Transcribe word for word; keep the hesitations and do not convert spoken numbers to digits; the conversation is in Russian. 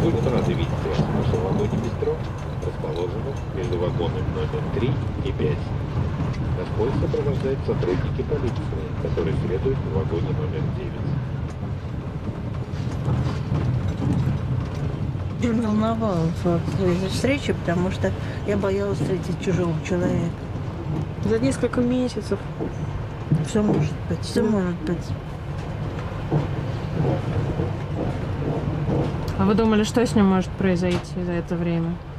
Будем рады видеть вас в нашем вагоне бистро, расположенном между вагонами номер три и пять. Нас поезд сопровождают сотрудники полиции, которые следуют в вагоне номер девять. Я волновалась из-за встречи, потому что я боялась встретить чужого человека. За несколько месяцев. Все может быть, все может быть. А вы думали, что с ним может произойти за это время?